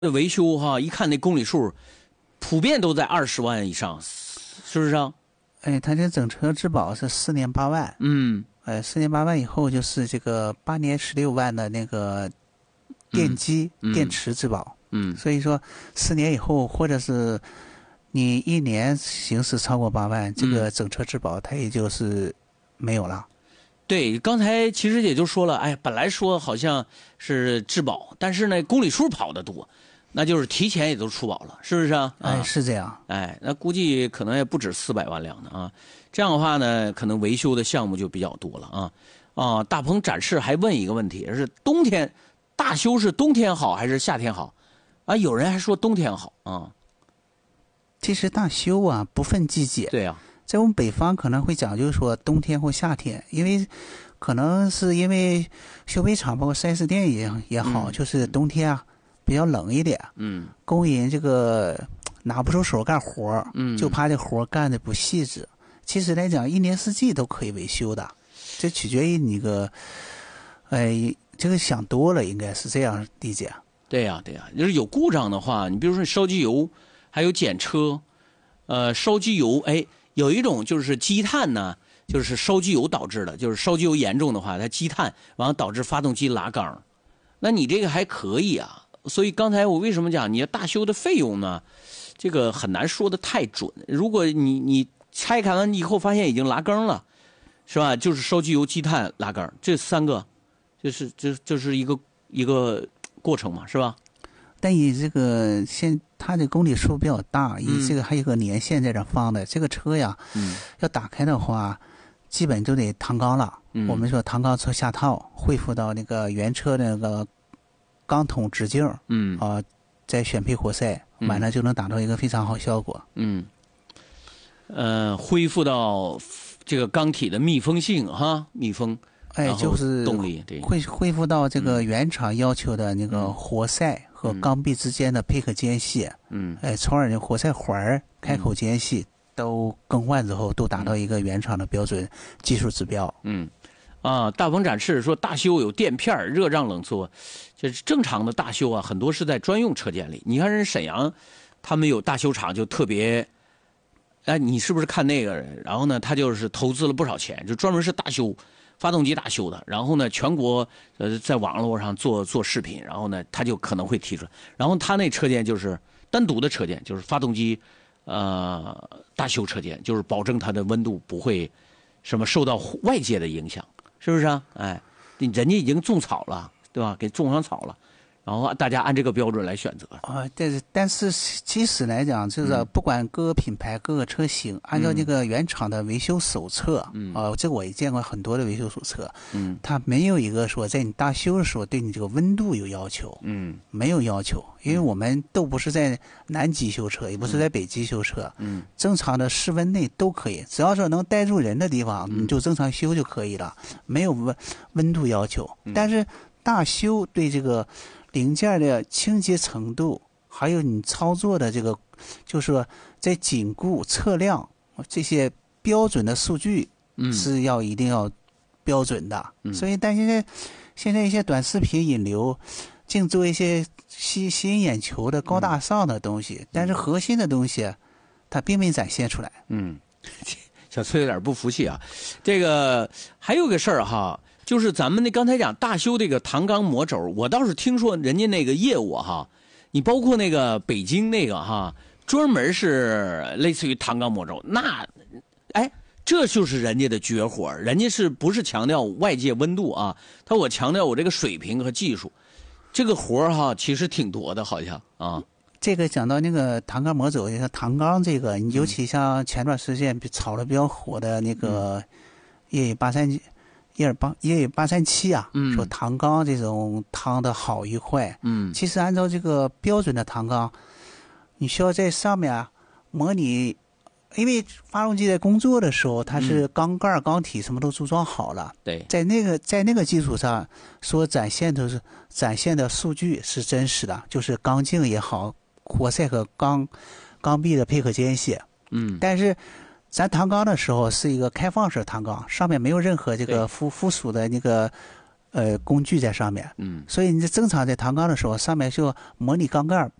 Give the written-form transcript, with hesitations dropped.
维修哈，一看那公里数，普遍都在20万以上，是不是啊？ 哎，他这整车质保是4年8万，4年8万以后就是这个8年16万的那个电机、电池质保，所以说4年以后或者是你1年行驶超过8万，这个整车质保它也就是没有了。 对，刚才其实也就说了，哎，本来说好像是质保，但是呢，公里数跑得多，那就是提前也都出保了，是不是啊？ 哎，是这样。 哎，那估计可能也不止400万辆呢啊。这样的话呢，可能维修的项目就比较多了啊。大鹏展示还问一个问题，是冬天大修是冬天好还是夏天好？啊，有人还说冬天好啊。 其实大修啊不分季节。 对呀。 在我们北方可能会讲究说冬天或夏天，因为可能是因为修配厂包括 4S 店也好，就是冬天啊比较冷一点，工人这个拿不出手干活，就怕这活干的不细致。其实来讲，1年4季都可以维修的，这取决于你这个想多了，应该是这样理解。 对呀，就是有故障的话，你比如说你烧机油，还有检车，烧机油，哎。有一种就是积碳呢，就是烧机油导致的，就是烧机油严重的话，它积碳，完了导致发动机拉缸。那你这个还可以啊，所以刚才我为什么讲你要大修的费用呢？这个很难说的太准。如果你拆开完以后发现已经拉缸了，是吧？就是烧机油、积碳、拉缸，这3个，就是一个过程嘛，是吧？ 但以这个它的公里数比较大，以这个还有个年限在这放的，这个车呀，要打开的话，基本就得唐缸了。我们说唐缸车下套，恢复到那个原车的那个钢筒直径，再选配活塞，完了就能达到一个非常好效果。 恢复到这个钢体的密封性密封。 哎，就是动力对， 恢复到这个原厂要求的那个活塞和缸壁之间的配合间隙，从而的活塞环、开口间隙都更换之后，都达到一个原厂的标准技术指标。 大鹏展示说大修有垫片、热胀冷缩，就是正常的大修啊，很多是在专用车间里。你看人沈阳，他们有大修厂就特别，哎，你是不是看那个人？然后呢，他就是投资了不少钱，就专门是大修。发动机大修的，然后呢，全国在网络上做视频，然后呢，他就可能会提出来，然后他那车间就是单独的车间，就是发动机大修车间，就是保证它的温度不会什么受到外界的影响，是不是啊？哎，人家已经种草了，对吧？给种上草了。然后大家按这个标准来选择但是其实来讲，就是不管各个品牌、各个车型，按照这个原厂的维修手册，这个我也见过很多的维修手册，它没有一个说在你大修的时候对你这个温度有要求，没有要求，因为我们都不是在南极修车，也不是在北极修车，正常的室温内都可以，只要说能待住人的地方，你就正常修就可以了，没有温度要求。但是大修对这个零件的清洁程度，还有你操作的这个，就是说在紧固、测量这些标准的数据是一定要标准的。所以，但现在一些短视频引流，净做一些吸引眼球的高大上的东西，但是核心的东西它并没展现出来。 小崔有点不服气啊。这个还有个事儿哈。就是咱们刚才讲大修这个唐缸磨轴，我倒是听说人家那个业务你包括那个北京那个专门是类似于唐缸磨轴，那哎，这就是人家的绝活，人家是不是强调外界温度我强调我这个水平和技术，这个活其实挺多的，好像这个讲到那个唐缸磨轴，像唐缸这个，尤其像前段时间炒得比较火的那个EA837啊，说唐缸这种汤的好与坏，其实按照这个标准的唐缸，你需要在上面模拟，因为发动机在工作的时候，它是缸盖、缸体什么都组装好了， 对， 在那个基础上所展现的数据是真实的，就是缸径也好，活塞和缸壁的配合间隙，但是。咱唐缸的时候是一个开放式唐缸，上面没有任何这个附属的那个工具在上面，所以你正常在弹钢的时候，上面就模拟钢盖